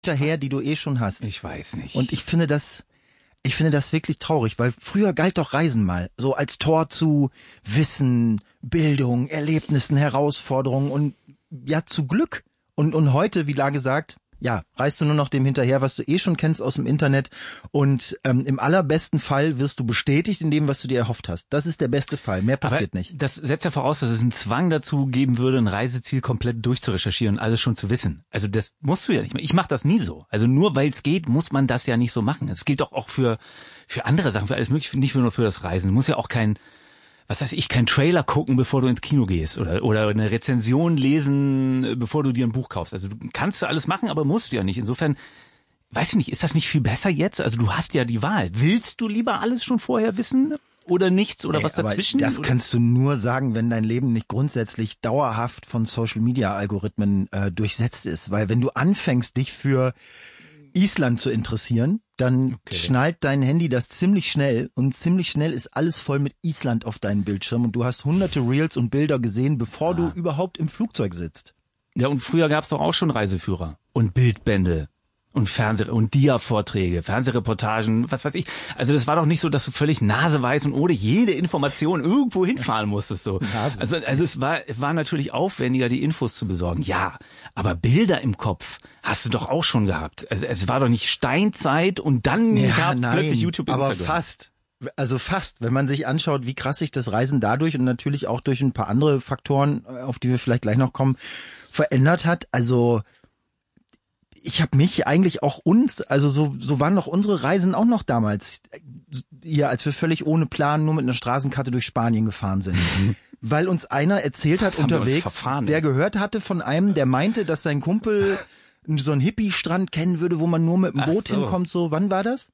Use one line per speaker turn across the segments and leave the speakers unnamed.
hinterher, die du schon hast.
Ich weiß nicht.
Und ich finde das wirklich traurig, weil früher galt doch Reisen mal so als Tor zu Wissen, Bildung, Erlebnissen, Herausforderungen und ja zu Glück. Und heute, wie Lage sagt, ja, reist du nur noch dem hinterher, was du schon kennst aus dem Internet und im allerbesten Fall wirst du bestätigt in dem, was du dir erhofft hast. Das ist der beste Fall, mehr passiert nicht.
Das setzt ja voraus, dass es einen Zwang dazu geben würde, ein Reiseziel komplett durchzurecherchieren und alles schon zu wissen. Also das musst du ja nicht mehr. Ich mache das nie so. Also nur weil es geht, muss man das ja nicht so machen. Es gilt doch auch für andere Sachen, für alles Mögliche, nicht nur für das Reisen. Du musst ja auch kein Trailer gucken, bevor du ins Kino gehst oder eine Rezension lesen, bevor du dir ein Buch kaufst. Also du kannst alles machen, aber musst du ja nicht. Insofern, weiß ich nicht, ist das nicht viel besser jetzt? Also du hast ja die Wahl. Willst du lieber alles schon vorher wissen oder nichts oder was dazwischen?
Aber das kannst du nur sagen, wenn dein Leben nicht grundsätzlich dauerhaft von Social-Media-Algorithmen durchsetzt ist. Weil wenn du anfängst, dich für Island zu interessieren, dann schnallt dein Handy das ziemlich schnell und ziemlich schnell ist alles voll mit Island auf deinem Bildschirm und du hast hunderte Reels und Bilder gesehen, bevor du überhaupt im Flugzeug sitzt.
Ja, und früher gab's doch auch schon Reiseführer und Bildbände und und Dia-Vorträge, Fernsehreportagen, was weiß ich. Also das war doch nicht so, dass du völlig naseweiß und ohne jede Information irgendwo hinfahren musstest. So. Also es war natürlich aufwendiger, die Infos zu besorgen. Ja, aber Bilder im Kopf hast du doch auch schon gehabt. Also es war doch nicht Steinzeit und dann gab's plötzlich YouTube und Instagram.
Aber fast. Also fast, wenn man sich anschaut, wie krass sich das Reisen dadurch und natürlich auch durch ein paar andere Faktoren, auf die wir vielleicht gleich noch kommen, verändert hat. Also ich habe mich eigentlich auch also so waren doch unsere Reisen auch noch damals, hier, als wir völlig ohne Plan nur mit einer Straßenkarte durch Spanien gefahren sind. Weil uns einer erzählt hat unterwegs, der gehört hatte von einem, der meinte, dass sein Kumpel so einen Hippie-Strand kennen würde, wo man nur mit dem Boot hinkommt. So, wann war das?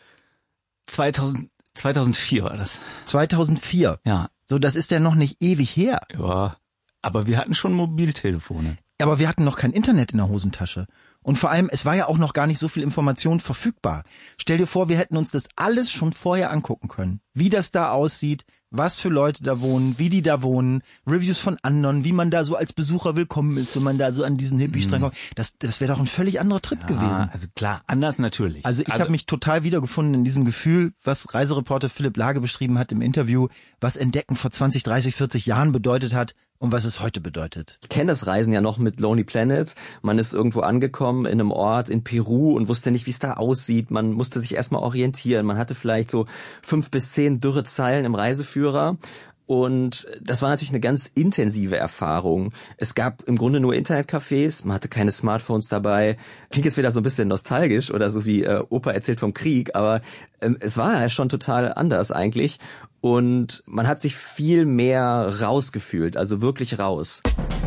2004 war das.
2004?
Ja.
So, das ist ja noch nicht ewig her.
Ja, aber wir hatten schon Mobiltelefone.
Aber wir hatten noch kein Internet in der Hosentasche. Und vor allem, es war ja auch noch gar nicht so viel Information verfügbar. Stell dir vor, wir hätten uns das alles schon vorher angucken können. Wie das da aussieht, was für Leute da wohnen, wie die da wohnen, Reviews von anderen, wie man da so als Besucher willkommen ist, wenn man da so an diesen Hippie-Strang kommt. Das wäre doch ein völlig anderer Trip gewesen.
Also klar, anders natürlich.
Also ich habe mich total wiedergefunden in diesem Gefühl, was Reisereporter Philipp Lage beschrieben hat im Interview, was Entdecken vor 20, 30, 40 Jahren bedeutet hat und was es heute bedeutet.
Ich kenne das Reisen ja noch mit Lonely Planet. Man ist irgendwo angekommen in einem Ort in Peru und wusste nicht, wie es da aussieht. Man musste sich erstmal orientieren. Man hatte vielleicht so 5 bis 10 dürre Zeilen im Reiseführer. Und das war natürlich eine ganz intensive Erfahrung. Es gab im Grunde nur Internetcafés, man hatte keine Smartphones dabei. Klingt jetzt wieder so ein bisschen nostalgisch oder so wie Opa erzählt vom Krieg, aber es war ja schon total anders eigentlich. Und man hat sich viel mehr rausgefühlt, also wirklich raus.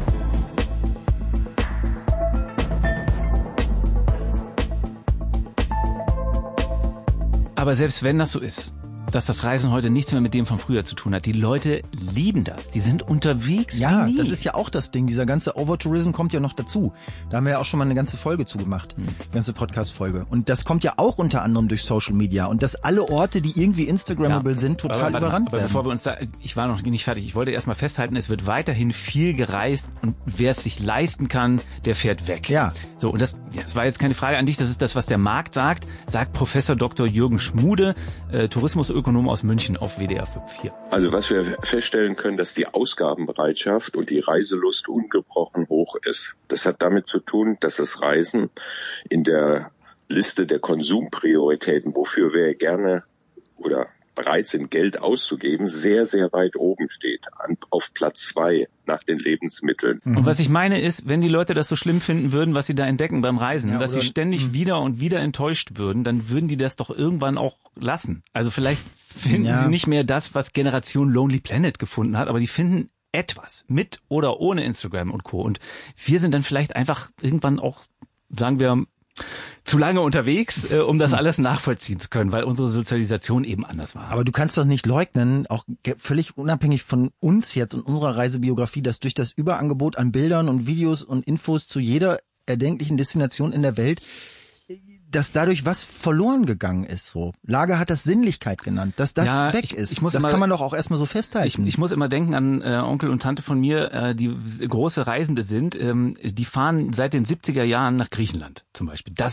Aber selbst wenn das so ist, dass das Reisen heute nichts mehr mit dem von früher zu tun hat. Die Leute lieben das. Die sind unterwegs.
Ja,
wie nie.
Das ist ja auch das Ding. Dieser ganze Overtourism kommt ja noch dazu. Da haben wir ja auch schon mal eine ganze Folge zugemacht. Eine ganze Podcast-Folge. Und das kommt ja auch unter anderem durch Social Media. Und dass alle Orte, die irgendwie Instagrammable sind, total überrannt werden.
Aber bevor wir uns da, ich war noch nicht fertig. Ich wollte erstmal festhalten, es wird weiterhin viel gereist. Und wer es sich leisten kann, der fährt weg.
Ja.
So, und das war jetzt keine Frage an dich. Das ist das, was der Markt sagt. Sagt Professor Dr. Jürgen Schmude, Tourismusökonom aus München auf WDR 5.
Also was wir feststellen können, dass die Ausgabenbereitschaft und die Reiselust ungebrochen hoch ist. Das hat damit zu tun, dass das Reisen in der Liste der Konsumprioritäten, wofür wir gerne oder bereit sind, Geld auszugeben, sehr, sehr weit oben steht. Auf Platz 2 nach den Lebensmitteln.
Und was ich meine ist, wenn die Leute das so schlimm finden würden, was sie da entdecken beim Reisen, dass sie ständig wieder und wieder enttäuscht würden, dann würden die das doch irgendwann auch lassen. Also vielleicht finden sie nicht mehr das, was Generation Lonely Planet gefunden hat, aber die finden etwas mit oder ohne Instagram und Co. Und wir sind dann vielleicht einfach irgendwann auch, sagen wir, zu lange unterwegs, um das alles nachvollziehen zu können, weil unsere Sozialisation eben anders war.
Aber du kannst doch nicht leugnen, auch völlig unabhängig von uns jetzt und unserer Reisebiografie, dass durch das Überangebot an Bildern und Videos und Infos zu jeder erdenklichen Destination in der Welt dass dadurch was verloren gegangen ist. So Lager hat das Sinnlichkeit genannt, dass das weg ist. Das kann man doch auch erstmal so festhalten.
Ich muss immer denken an Onkel und Tante von mir, die große Reisende sind. Die fahren seit den 70er Jahren nach Griechenland zum Beispiel. Das